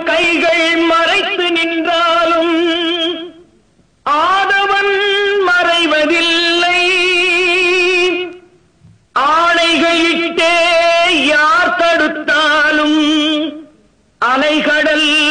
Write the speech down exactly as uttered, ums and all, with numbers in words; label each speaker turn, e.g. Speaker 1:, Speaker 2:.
Speaker 1: கைகள் மறைத்து நின்றாலும் ஆதவன் மறைவதில்லை. ஆணைகளிட்டே யார் தடுத்தாலும் அலைகடல்